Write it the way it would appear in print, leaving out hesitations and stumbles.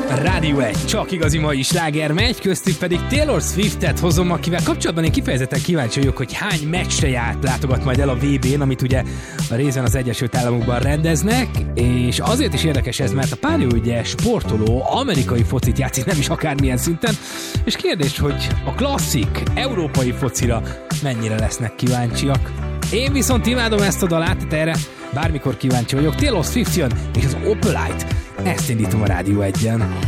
Rádió 1, csak igazi mai sláger megy, köztük pedig Taylor Swiftet hozom, akivel kapcsolatban én kifejezetten kíváncsi vagyok, hogy hány meccsre látogat majd el a VB-n, amit ugye a részben az Egyesült Államokban rendeznek, és azért is érdekes ez, mert a párja ugye sportoló, amerikai focit játszik, nem is akármilyen szinten, és kérdés, hogy a klasszik európai focira mennyire lesznek kíváncsiak. Én viszont imádom ezt a dalát, de erre bármikor kíváncsi vagyok. Taylor Swift jön, és az Opalite. Ezt indítom a Rádió 1-en.